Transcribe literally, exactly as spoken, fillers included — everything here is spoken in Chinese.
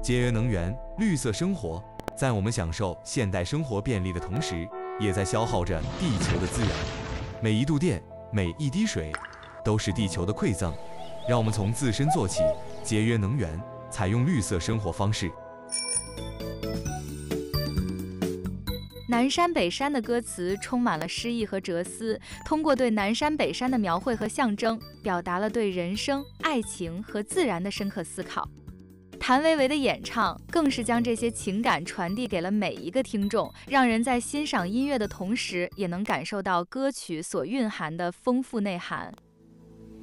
节约能源、绿色生活，在我们享受现代生活便利的同时，也在消耗着地球的资源。每一度电，每一滴水，都是地球的馈赠。让我们从自身做起，节约能源，采用绿色生活方式。 南山北山的歌词充满了诗意和哲思，通过对南山北山的描绘和象征，表达了对人生、爱情和自然的深刻思考。谭维维的演唱更是将这些情感传递给了每一个听众，让人在欣赏音乐的同时，也能感受到歌曲所蕴含的丰富内涵。